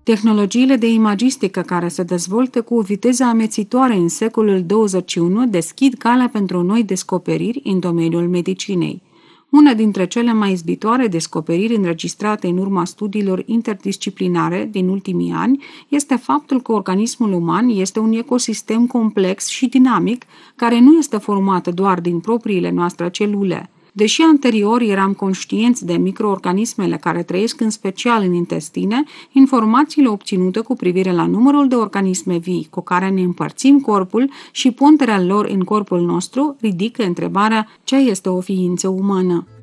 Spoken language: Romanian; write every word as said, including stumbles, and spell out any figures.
Tehnologiile de imagistică care se dezvoltă cu o viteză amețitoare în secolul douăzeci și unu deschid calea pentru noi descoperiri în domeniul medicinei. Una dintre cele mai izbitoare descoperiri înregistrate în urma studiilor interdisciplinare din ultimii ani este faptul că organismul uman este un ecosistem complex și dinamic care nu este format doar din propriile noastre celule. Deși anterior eram conștienți de microorganismele care trăiesc în special în intestine, informațiile obținute cu privire la numărul de organisme vii cu care ne împărțim corpul și ponderea lor în corpul nostru ridică întrebarea: ce este o ființă umană?